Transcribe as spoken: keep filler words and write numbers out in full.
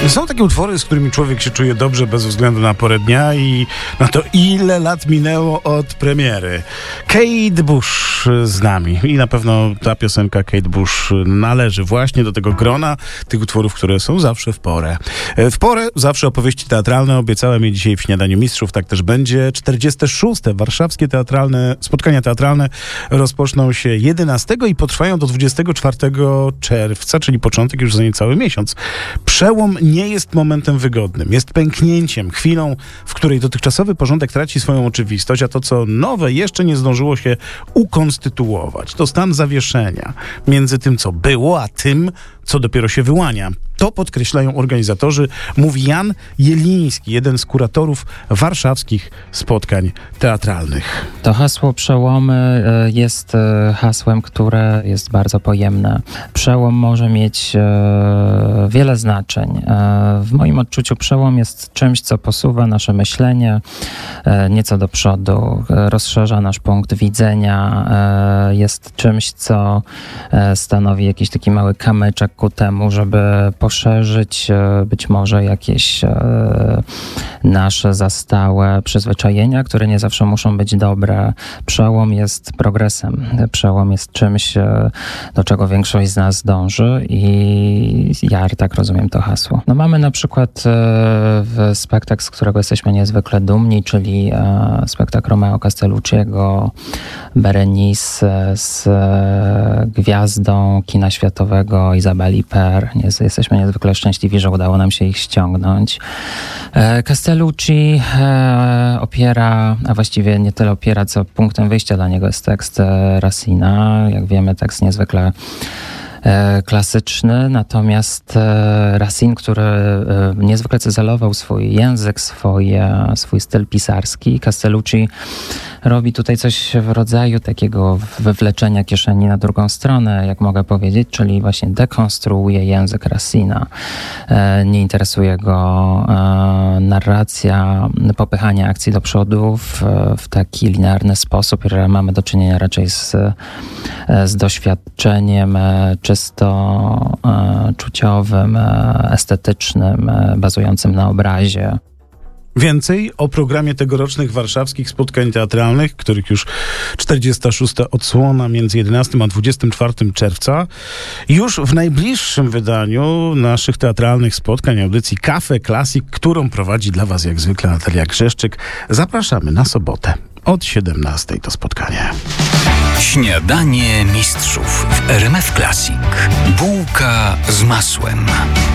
Są takie utwory, z którymi człowiek się czuje dobrze bez względu na porę dnia i na to, ile lat minęło od premiery. Kate Bush z nami i na pewno ta piosenka Kate Bush należy właśnie do tego grona tych utworów, które są zawsze w porę. W porę zawsze opowieści teatralne. Obiecałem je dzisiaj w Śniadaniu Mistrzów, tak też będzie. czterdzieste szóste warszawskie teatralne spotkania teatralne rozpoczną się jedenastego i potrwają do dwudziestego czwartego czerwca, czyli początek już za niecały miesiąc. Przełom nie jest momentem wygodnym, jest pęknięciem, chwilą, w której dotychczasowy porządek traci swoją oczywistość, a to, co nowe, jeszcze nie zdążyło się ukonstytuować. To stan zawieszenia między tym, co było, a tym, co dopiero się wyłania. To podkreślają organizatorzy, mówi Jan Jeliński, jeden z kuratorów warszawskich spotkań teatralnych. To hasło przełomy jest hasłem, które jest bardzo pojemne. Przełom może mieć wiele znaczeń. W moim odczuciu przełom jest czymś, co posuwa nasze myślenie nieco do przodu, rozszerza nasz punkt widzenia, jest czymś, co stanowi jakiś taki mały kamyczek ku temu, żeby poszerzyć być może jakieś nasze zastałe przyzwyczajenia, które nie zawsze muszą być dobre. Przełom jest progresem. Przełom jest czymś, do czego większość z nas dąży i ja tak rozumiem to hasło. No mamy na przykład w spektakl, z którego jesteśmy niezwykle dumni, czyli spektakl Romeo Castellucciego, Berenice z gwiazdą kina światowego Izabeli Per. Jesteśmy niezwykle szczęśliwi, że udało nam się ich ściągnąć. Castellucci opiera, a właściwie nie tyle opiera, co punktem wyjścia dla niego jest tekst Racina. Jak wiemy, tekst niezwykle klasyczny, natomiast Racine, który niezwykle cyzelował swój język, swoje, swój styl pisarski, Castellucci robi tutaj coś w rodzaju takiego wywleczenia kieszeni na drugą stronę, jak mogę powiedzieć, czyli właśnie dekonstruuje język Racina. Nie interesuje go narracja, popychanie akcji do przodu w, w taki linearny sposób, że mamy do czynienia raczej z, z doświadczeniem czysto czuciowym, estetycznym, bazującym na obrazie. Więcej o programie tegorocznych warszawskich spotkań teatralnych, których już czterdziesta szósta odsłona między jedenastym a dwudziestym czwartym czerwca. Już w najbliższym wydaniu naszych teatralnych spotkań, audycji Cafe Classic, którą prowadzi dla was jak zwykle Natalia Grzeszczyk. Zapraszamy na sobotę od siedemnastej to spotkanie. Śniadanie Mistrzów w R M F Classic. Bułka z masłem.